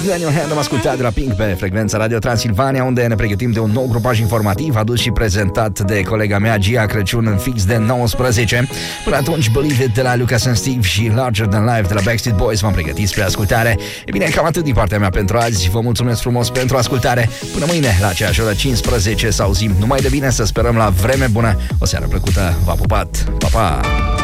Lend Your Hand am ascultat de la Pink pe frecvența Radio Transilvania, unde ne pregătim de un nou grupaj informativ adus și prezentat de colega mea Gia Crăciun în fix de 19. Până atunci, Believe It de la Lucas and Steve și Larger Than Life de la Backstreet Boys v-am pregătit spre ascultare. E bine, cam atât din partea mea pentru azi. Vă mulțumesc frumos pentru ascultare. Până mâine la aceeași oră 15 să auzim numai de bine, să sperăm la vreme bună. O seară plăcută, v-a pupat, pa, pa!